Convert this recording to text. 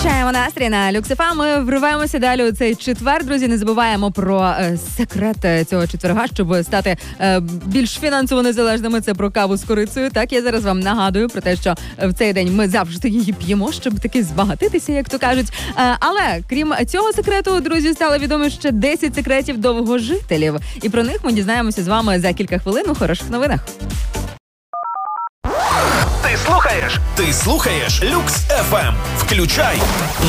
Підвищаємо настрій на Люкс ФМ. Ми вриваємося далі у цей четвер. Друзі, не забуваємо про секрет цього четверга, щоб стати більш фінансово незалежними. Це про каву з корицею. Так, я зараз вам нагадую про те, що в цей день ми завжди її п'ємо, щоб таки збагатитися, як то кажуть. Але, крім цього секрету, друзі, стало відомо ще 10 секретів довгожителів. І про них ми дізнаємося з вами за кілька хвилин у хороших новинах. Ти слухаєш Люкс ФМ. Включай